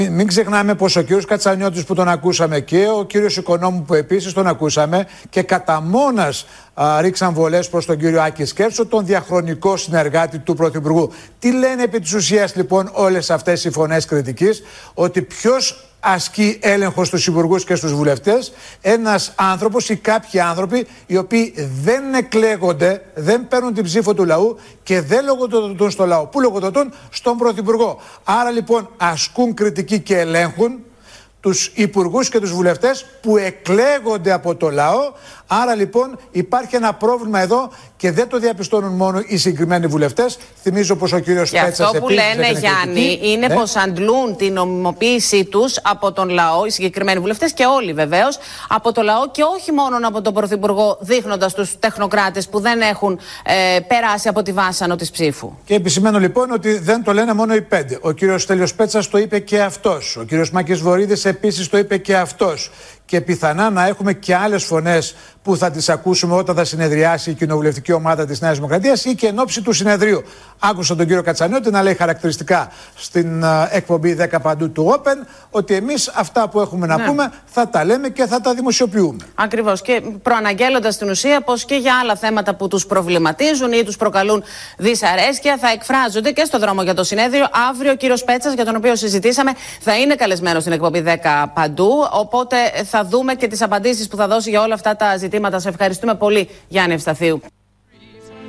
Μην ξεχνάμε πως ο κύριος Κατσανιώτης που τον ακούσαμε και ο κύριος Οικονόμου που επίσης τον ακούσαμε και κατά μόνας ρίξαν βολές προς τον κύριο Άκη Σκέρτσο, τον διαχρονικό συνεργάτη του Πρωθυπουργού. Τι λένε επί της ουσίας λοιπόν όλες αυτές οι φωνές κριτικής? Ότι ποιος ασκεί έλεγχο στους υπουργούς και στους βουλευτές? Ένας άνθρωπος ή κάποιοι άνθρωποι οι οποίοι δεν εκλέγονται, δεν παίρνουν την ψήφο του λαού και δεν λογοδοτούν στο λαό. Πού λογοδοτούν? Στον Πρωθυπουργό. Άρα λοιπόν ασκούν κριτική και ελέγχουν τους υπουργούς και τους βουλευτές που εκλέγονται από το λαό. Άρα λοιπόν υπάρχει ένα πρόβλημα εδώ και δεν το διαπιστώνουν μόνο οι συγκεκριμένοι βουλευτές. Θυμίζω πως ο κύριος Πέτσας αυτό που λένε, Γιάννη, είναι πως αντλούν την νομιμοποίησή τους από τον λαό, οι συγκεκριμένοι βουλευτές και όλοι βεβαίως, από το λαό και όχι μόνο από τον Πρωθυπουργό, δείχνοντας τους τεχνοκράτες που δεν έχουν περάσει από τη βάσανο της ψήφου. Και επισημαίνω λοιπόν ότι δεν το λένε μόνο οι 5. Ο κύριος Στέλιος Πέτσας το είπε και αυτός. Ο κύριος Μάκης Βορίδης επίσης το είπε και αυτός. Και πιθανά να έχουμε και άλλες φωνές που θα τις ακούσουμε όταν θα συνεδριάσει η κοινοβουλευτική ομάδα της Νέας Δημοκρατίας ή και εν ώψη του συνεδρίου. Άκουσα τον κύριο Κατσανιώτη να λέει χαρακτηριστικά στην εκπομπή 10 παντού του Open ότι εμείς αυτά που έχουμε να πούμε θα τα λέμε και θα τα δημοσιοποιούμε. Ακριβώς. Και προαναγγέλλοντας στην ουσία πως και για άλλα θέματα που τους προβληματίζουν ή τους προκαλούν δυσαρέσκεια θα εκφράζονται και στο δρόμο για το συνέδριο. Αύριο ο κύριος Πέτσας, για τον οποίο συζητήσαμε, θα είναι καλεσμένος στην εκπομπή 10 παντού. Οπότε θα δούμε και τις απαντήσεις που θα δώσει για όλα αυτά τα ζητήματα. Σε ευχαριστούμε πολύ, Γιάννη Ευσταθίου.